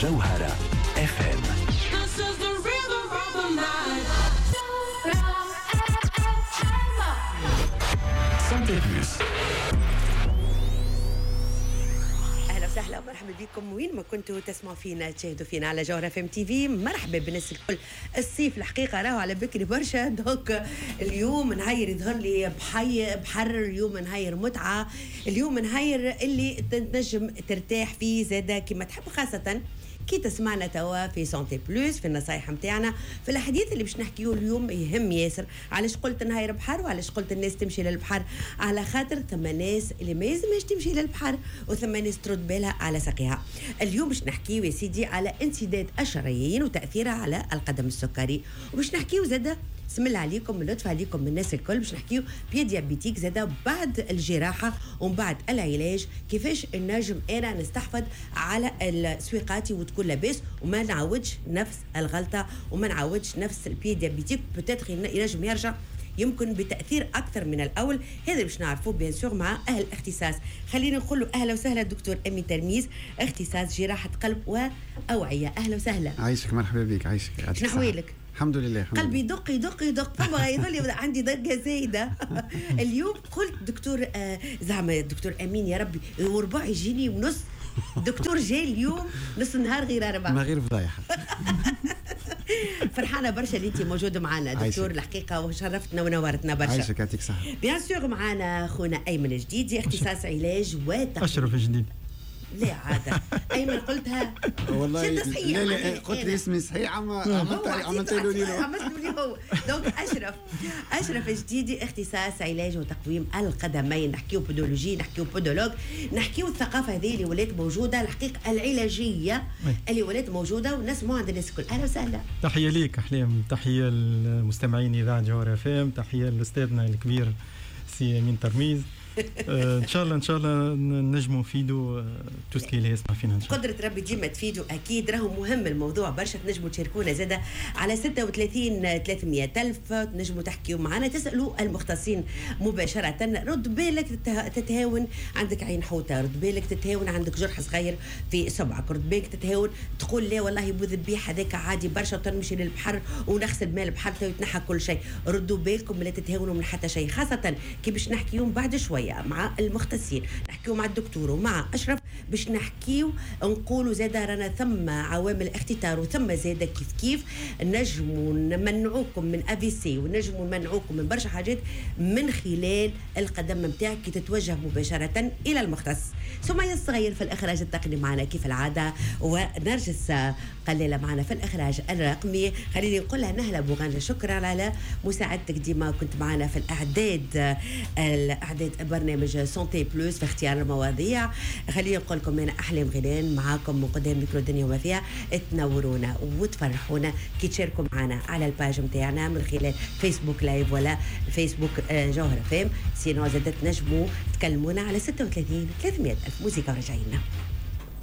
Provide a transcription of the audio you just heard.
جوهرة اف ام. سانتي بلوس. اهلا وسهلا ومرحبا بكم وين ما كنتوا تسمعوا فينا تشاهدوا فينا على جوهرة اف ام تي في. مرحبا بالناس الكل. الصيف الحقيقه راهو على بكري برشا، دونك اليوم نهير يظهر لي بحر، اليوم نهير متعه، اليوم نهير اللي تنجم ترتاح فيه زاده كما تحب، خاصه كي تسمعنا توا في سانتي بلوس في النصايح نتاعنا في الحديث اللي باش نحكيو اليوم. يهم ياسر علاش قلت نهاير بحر وعلاش قلت الناس تمشي للبحر، على خاطر ثم ناس اللي ما يلزمش تمشي للبحر وثم ناس ترد بالها على ساقيها. اليوم باش نحكيو يا سيدي على انسداد الشرايين وتاثيرها على القدم السكري، وباش نحكيو زاده بسم الله عليكم من لطف عليكم من الناس الكل باش نحكيو بيا ديابيتيك زاده بعد الجراحه ومن بعد العلاج، كيفاش النجم انا نستحفظ على السويقاتي وتكون لاباس وما نعاودش نفس الغلطه وما نعاودش نفس البيا ديابيتيك، بتاتخ ينجم يرجع يمكن بتاثير اكثر من الاول. هذا باش نعرفوه بيان سور مع اهل الاختصاص. خلينا نقولوا اهلا وسهلا دكتور امين ترميز، اختصاص جراحه قلب واوعيه. اهلا وسهلا. عايشك مرحبا بك. عايشك. شنو احوالك؟ الحمد لله. قلبي يدق يدق يدق، فما يظل عندي ضرقه زايده. اليوم قلت دكتور زعما دكتور امين يا ربي وربع يجيني ونص، دكتور جاي اليوم نص النهار غير 4 ما غير فضايح. فرحانه برشا اللي انت موجوده معنا دكتور الحقيقه، وشرفتنا ونورتنا برشا. عايشك يعطيك الصحه. بيان سور معنا خونا ايمن الجديدي، اختصاص علاج اشرف الجديد. لا عادة أيمن قلتها والله لا قلت لي اسمي صحيح عملت له هو. دونك أشرف الجديدي، اختصاص علاج وتقويم القدمين. نحكيو بودولوجي، نحكيو بودولوج، نحكيو الثقافة هذه اللي ولات موجودة، الحقيقة العلاجية اللي ولات موجودة ونسمعوا عند الناس الكل. أهلا وسهلا. تحية ليك أحلام، تحية للمستمعين إذاعة جوهرة اف ام، تحية لأستاذنا الكبير سي امين ترميز. ان شاء الله نجموا نفيدوا توسكي اللي يسمع فينا ان شاء الله. قدرة ربي ديما تفيدوا اكيد. راهو مهم الموضوع برشا. تنجموا تشاركونا زاده على 36 300 ألف، تنجموا تحكيوا معنا، تسالوا المختصين مباشره. رد بالك تتهاون عندك عين حوته، رد بالك تتهاون عندك جرح صغير في صبعك، رد بالك تتهاون تقول لا والله بوذبيح هذاك عادي برشا وتنمشي للبحر ونغسل ماء البحر ويتنحى كل شيء. ردوا بالكم لا تتهاونوا من حتى شيء، خاصه كي باش نحكيو بعد شويه مع المختصين، نحكيو مع الدكتور ومع أشرف باش نحكيو نقولوا زاده رانا ثم عوامل اختتار وثم زاده كيف نجموا نمنعوكم من AVC ونجموا نمنعوكم من برشا حاجات من خلال القدم نتاعك كي تتوجه مباشرة إلى المختص. سمية الصغير في الإخراج التقني معنا كيف العادة، ونرجس قليلة معنا في الإخراج الرقمي. خليني نقول لها نهلا بوغانجا، شكرا على مساعدتك ديما، كنت معنا في الإعداد برنامج سانتي بلوس في اختيار المواضيع. خليني نقول لكم أنا أحلام غيلان معاكم من قدام ميكرو الدنيا وما فيها. تنورونا وتفرحونا كي تشاركوا معنا على الباج نتاعنا من خلال فيسبوك لايف ولا فيسبوك جوهرة فام. سينو زادت نجموا تكلمونا على 36 300 ألف. موسيقى ورجعينا.